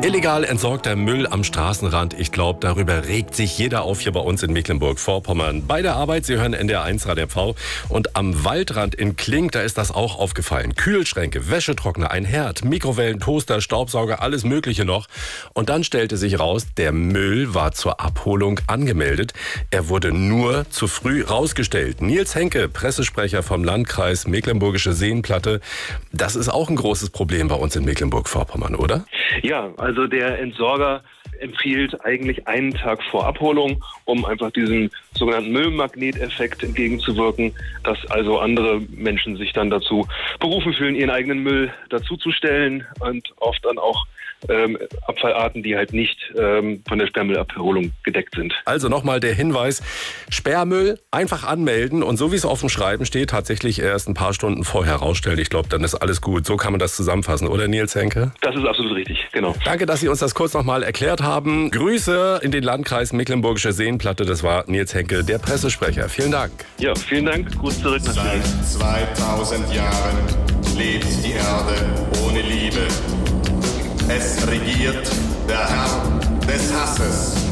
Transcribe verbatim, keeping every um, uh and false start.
Illegal entsorgter Müll am Straßenrand. Ich glaube, darüber regt sich jeder auf hier bei uns in Mecklenburg-Vorpommern. Bei der Arbeit, Sie hören N D R eins Radio M V. Und am Waldrand in Klink, da ist das auch aufgefallen. Kühlschränke, Wäschetrockner, ein Herd, Mikrowellen, Toaster, Staubsauger, alles Mögliche noch. Und dann stellte sich raus, der Müll war zur Abholung angemeldet. Er wurde nur zu früh rausgestellt. Nils Henke, Pressesprecher vom Landkreis Mecklenburgische Seenplatte. Das ist auch ein großes Problem bei uns in Mecklenburg-Vorpommern, oder? Ja, also der Entsorger empfiehlt eigentlich einen Tag vor Abholung, um einfach diesem sogenannten Müllmagneteffekt entgegenzuwirken, dass also andere Menschen sich dann dazu berufen fühlen, ihren eigenen Müll dazuzustellen und oft dann auch ähm, Abfallarten, die halt nicht ähm, von der Sperrmüllabholung gedeckt sind. Also nochmal der Hinweis, Sperrmüll einfach anmelden und so wie es auf dem Schreiben steht, tatsächlich erst ein paar Stunden vorher rausstellen. Ich glaube, dann ist alles gut. So kann man das zusammenfassen, oder Nils Henke? Das ist absolut richtig, genau. Danke, dass Sie uns das kurz nochmal erklärt haben. Grüße in den Landkreis Mecklenburgische Seenplatte. Das war Nils Henke, der Pressesprecher. Vielen Dank. Ja, vielen Dank. Gruß zurück natürlich. Seit zweitausend Jahren lebt die Erde ohne Liebe. Es regiert der Herr des Hasses.